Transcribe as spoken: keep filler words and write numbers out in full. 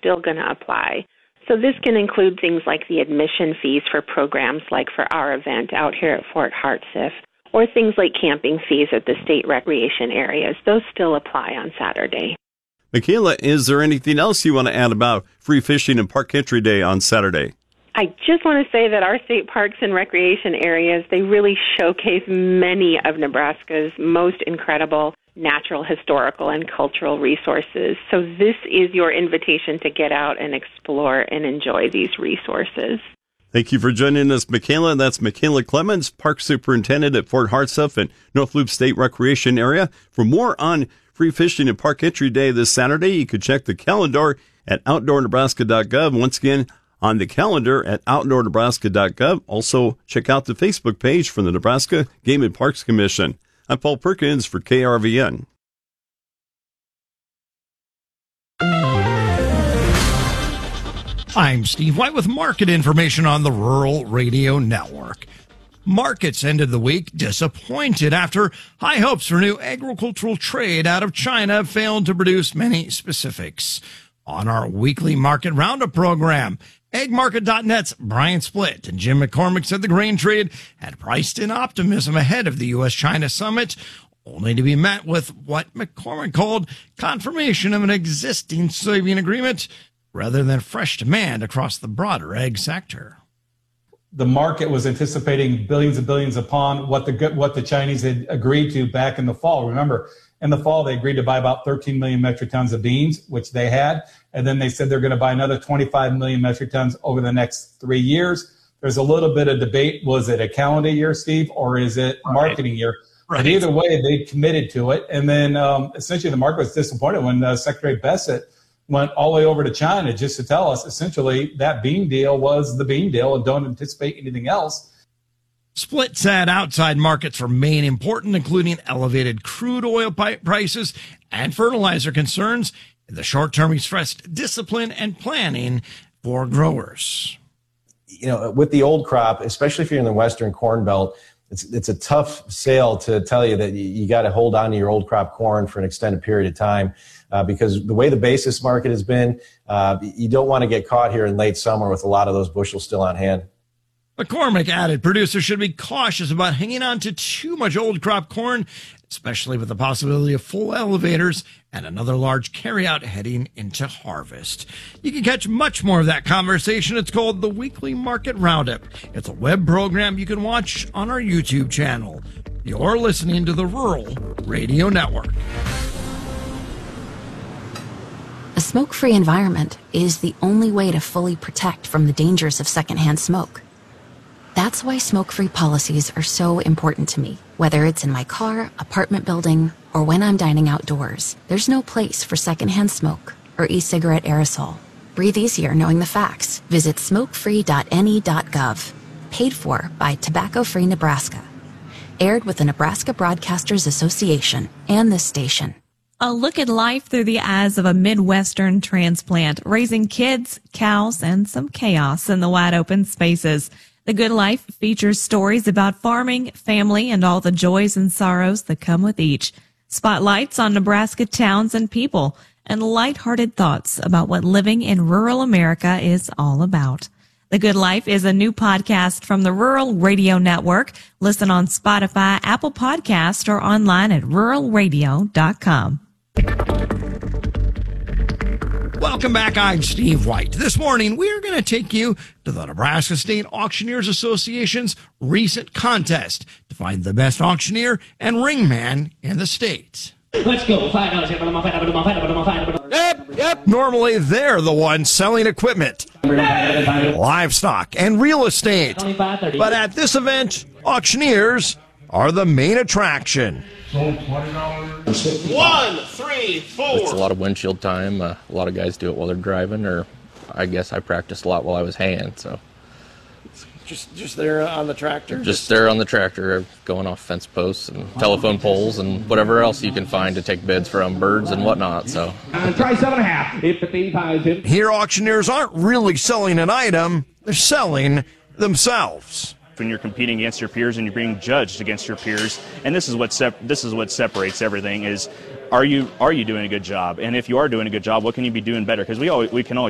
still going to apply. So this can include things like the admission fees for programs like for our event out here at Fort Hartsuff, or things like camping fees at the state recreation areas. Those still apply on Saturday. Michaela, is there anything else you want to add about Free Fishing and Park Entry Day on Saturday? I just want to say that our state parks and recreation areas, they really showcase many of Nebraska's most incredible natural, historical, and cultural resources. So this is your invitation to get out and explore and enjoy these resources. Thank you for joining us, Michaela. That's Michaela Clemens, Park Superintendent at Fort Hartsuff and North Loop State Recreation Area. For more on Free Fishing and Park Entry Day this Saturday, you can check the calendar at outdoor nebraska dot gov. Once again, on the calendar at outdoor nebraska dot gov. Also, check out the Facebook page from the Nebraska Game and Parks Commission. I'm Paul Perkins for K R V N. I'm Steve White with market information on the Rural Radio Network. Markets ended the week disappointed after high hopes for new agricultural trade out of China failed to produce many specifics. On our weekly market roundup program, ag market dot net's Brian Splitt and Jim McCormick said the grain trade had priced in optimism ahead of the U S China summit, only to be met with what McCormick called confirmation of an existing soybean agreement rather than fresh demand across the broader ag sector. The market was anticipating billions and billions upon what the what the Chinese had agreed to back in the fall. Remember, in the fall, they agreed to buy about thirteen million metric tons of beans, which they had. And then they said they're going to buy another twenty-five million metric tons over the next three years. There's a little bit of debate. Was it a calendar year, Steve, or is it marketing year? Right. But either way, they committed to it. And then um, essentially the market was disappointed when uh, Secretary Bessent went all the way over to China just to tell us essentially that bean deal was the bean deal and don't anticipate anything else. Splitt said outside markets remain important, including elevated crude oil prices and fertilizer concerns. In the short term, he stressed discipline and planning for growers. You know, with the old crop, especially if you're in the Western Corn Belt, it's it's a tough sale to tell you that you, you got to hold on to your old crop corn for an extended period of time uh, because the way the basis market has been, uh, you don't want to get caught here in late summer with a lot of those bushels still on hand. McCormick added producers should be cautious about hanging on to too much old crop corn, especially with the possibility of full elevators and another large carryout heading into harvest. You can catch much more of that conversation. It's called the Weekly Market Roundup. It's a web program you can watch on our YouTube channel. You're listening to the Rural Radio Network. A smoke-free environment is the only way to fully protect from the dangers of secondhand smoke. That's why smoke-free policies are so important to me. Whether it's in my car, apartment building, or when I'm dining outdoors, there's no place for secondhand smoke or e-cigarette aerosol. Breathe easier knowing the facts. Visit smoke free dot N E dot gov. Paid for by Tobacco Free Nebraska. Aired with the Nebraska Broadcasters Association and this station. A look at life through the eyes of a Midwestern transplant, raising kids, cows, and some chaos in the wide open spaces. The Good Life features stories about farming, family, and all the joys and sorrows that come with each. Spotlights on Nebraska towns and people, and lighthearted thoughts about what living in rural America is all about. The Good Life is a new podcast from the Rural Radio Network. Listen on Spotify, Apple Podcast, or online at rural radio dot com. Welcome back. I'm Steve White. This morning, we're going to take you to the Nebraska State Auctioneers Association's recent contest to find the best auctioneer and ringman in the state. Let's go. Yep, yep. Normally, they're the ones selling equipment, livestock, and real estate. But at this event, auctioneers are the main attraction. One, three, four. It's a lot of windshield time. Uh, a lot of guys do it while they're driving, or I guess I practiced a lot while I was haying. So just just there on the tractor. Just, just there on the tractor, going off fence posts and telephone poles and whatever else you can find to take bids from birds and whatnot. So uh, try seven and a half. Here, auctioneers aren't really selling an item; they're selling themselves. When you're competing against your peers and you're being judged against your peers, and this is what sep- this is what separates everything: is are you are you doing a good job? And if you are doing a good job, what can you be doing better? Because we always, we can always